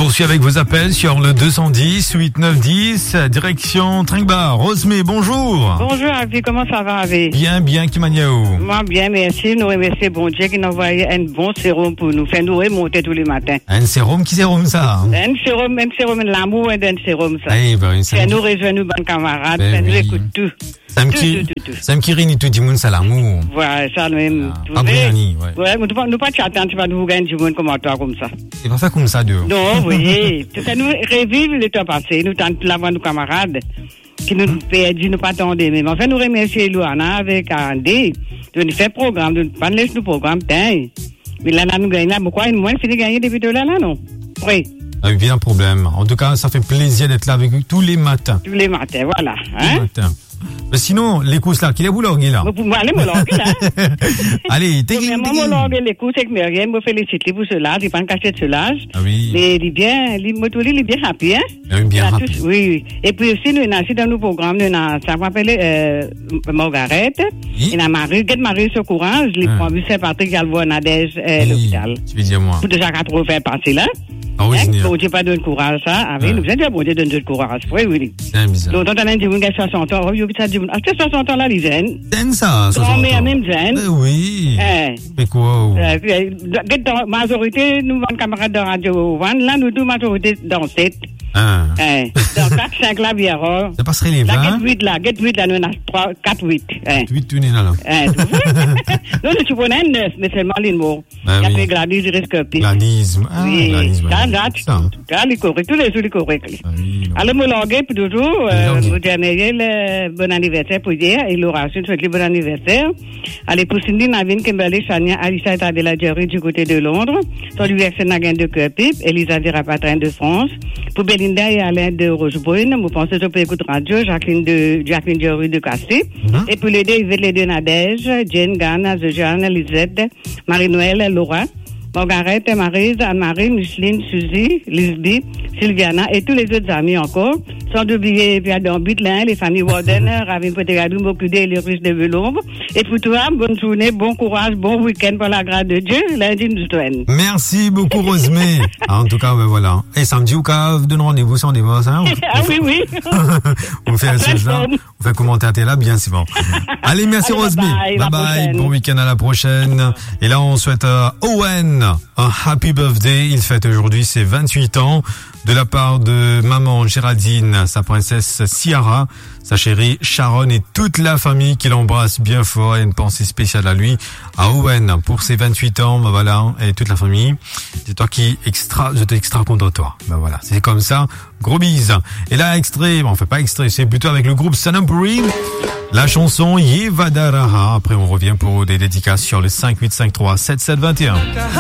poursuit avec vos appels sur le 210 8910, direction Tringbar. Rosmé, bonjour. Bonjour Avi, comment ça va Avi? Bien, Kimaniaou. Moi bien, merci. Nous remercions bon Dieu qui nous envoie un bon sérum pour nous faire nous remonter tous les matins. Un sérum, qui sérum ça? Un sérum de l'amour et un sérum ça. Eh ben, ça nous rejoint nous bonnes camarades, ça nous écoute tout. Ça me kirini tout du monde ça l'amour. Voilà, ça même. Ah, Briani, ouais. Ouais, nous pas t'attendre, tu vas nous gagner du monde comme toi comme ça. C'est pas ça comme ça, de. Non, oui. Ça nous revive le temps passé, nous tentons l'avoir nos camarades qui nous perdent, nous pas attendre. Mais enfin, nous remercions Luana avec Andy de nous faire programme, de nous pas laisser nous programme, mais là, nous gagnons là, pourquoi nous moins fini de gagner depuis là, non? Oui. Bien problème. En tout cas, ça fait plaisir d'être là avec vous tous les matins. Tous les matins, voilà. Tous les matins. Mais sinon, les courses là, qui est boulorgué là? Allez, mon langue là. Allez, mon langue, les courses avec Myriam, me félicite pour cela, il pas cacher de cela. Ah oui. Mais il est bien, il est bien happy, hein? Bien happy. Oui. Et puis aussi, nous, assis dans nos programmes, nous, ça s'appelle, Margaret. Il a Marie sur courage, il prend Saint-Patrick, il a Nadège, l'hôpital. Tu veux dire moi? Pour déjà 80 passer là. Ah oui, c'est bon Dieu, pas donner courage, ça. Avec nous, j'ai bon Dieu, donne du courage. Oui. C'est bizarre. Donc, on a dit, on a 60 ans, ça dit, ah, c'est 60 ans là, les jeunes. C'est ça, 60 ans. Mais même jeune. Oui. Mais quoi? La majorité, nous, les camarades de Radio One, là, nous, deux majorité dans 7. Dans 4-5 là, bien. Ça passerait les 20. La 8 là, nous, on a 3, 4, 8. 8, tu n'es là. Nous, tu connais 9, mais seulement les mots. Il y a fait Gladys, il risque pire. Gladys, oui. Là, les corrects, tous les jours, les corrects. Alors, mon langue, puis toujours, vous dernier, le bon anniversaire pour hier, et Laura, je souhaite le bon anniversaire. Allez, pour Cindy, Navin, Kimberley, Chania, Alissa et Adela Jerry du côté de Londres. Son anniversaire, Nagin de Cœur-Pipe, Elisabeth Rapatrin de France. Pour Belinda et Alain de Rochebrune, vous pensez que je peux écouter radio, Jacqueline Jerry de Cassé. Et pour les deux, Yvette les deux Nadège, Jane, Gana, Jeanne, Lisette, Marie-Noël, Laura. Margaret, Maryse, Anne-Marie, Micheline, Suzy, Lisby, Sylviana et tous les autres amis encore. Sans oublier, puis dans Butlin, les familles Warden, Ravine Potegadou, Bocudé et les Russes de Velombre. Et pour toi, bonne journée, bon courage, bon week-end pour la grâce de Dieu. Lundi, nous sommes. Merci beaucoup, Rosemée. En tout cas, voilà. Et samedi, au cas, de rendez-vous sans divorce, hein? Ah oui. On fait ça. On fait commenter à là, bien souvent. Allez, merci, Rosemée. Bye. Bon week-end à la prochaine. Et là, on souhaite Owen un happy birthday. Il fête aujourd'hui ses 28 ans de la part de maman Géraldine, sa princesse Ciara, sa chérie Sharon et toute la famille qui l'embrasse bien fort. Et une pensée spéciale à lui, à Owen, pour ses 28 ans. Ben voilà, et toute la famille. C'est toi qui j'étais extra content de toi. Ben voilà, c'est comme ça. Gros bises. Et là, extrait, on fait pas extrait, c'est plutôt avec le groupe Sanaburi. La chanson Yevadaraha. Après, on revient pour des dédicaces sur le 5853 7721.